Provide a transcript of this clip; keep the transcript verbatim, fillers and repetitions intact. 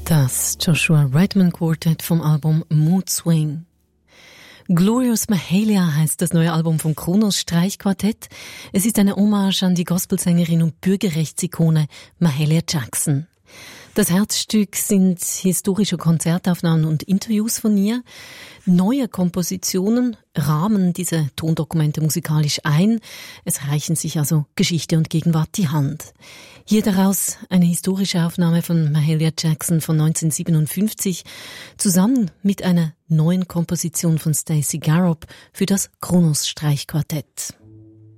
Das Joshua Redman Quartet vom Album Mood Swing. Glorious Mahalia heißt das neue Album vom Kronos Streichquartett. Es ist eine Hommage an die Gospelsängerin und Bürgerrechtsikone Mahalia Jackson. Das Herzstück sind historische Konzertaufnahmen und Interviews von ihr. Neue Kompositionen rahmen diese Tondokumente musikalisch ein. Es reichen sich also Geschichte und Gegenwart die Hand. Hier daraus eine historische Aufnahme von Mahalia Jackson von neunzehnhundertsiebenundfünfzig zusammen mit einer neuen Komposition von Stacey Garrop für das Kronos Streichquartett.